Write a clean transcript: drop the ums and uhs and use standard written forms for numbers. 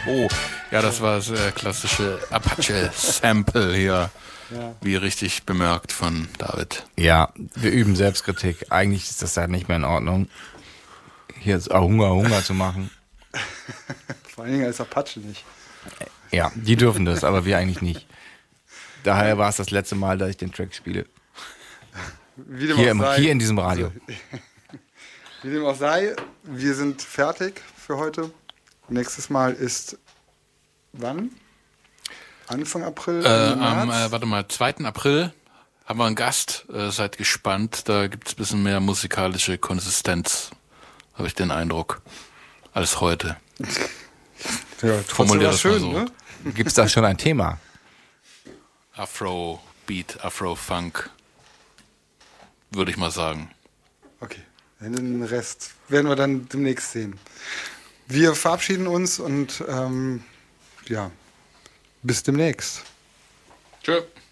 Ja, das war das klassische Apache-Sample hier. Ja. Wie richtig bemerkt von David. Ja, wir üben Selbstkritik. Eigentlich ist das ja nicht mehr in Ordnung, hier jetzt Hunger zu machen. Vor allen Dingen als Apache nicht. Ja, die dürfen das, aber wir eigentlich nicht. Daher war es das letzte Mal, dass ich den Track spiele. Hier in diesem Radio. Also, wie dem auch sei, wir sind fertig für heute. Nächstes Mal ist wann? Anfang April? Am 2. April haben wir einen Gast. Seid gespannt. Da gibt es ein bisschen mehr musikalische Konsistenz, habe ich den Eindruck, als heute. Ja, formuliert das schön, mal so. Ne? Gibt es da schon ein Thema? Afro-Beat, Afro-Funk, würde ich mal sagen. Okay, den Rest werden wir dann demnächst sehen. Wir verabschieden uns und bis demnächst. Tschö.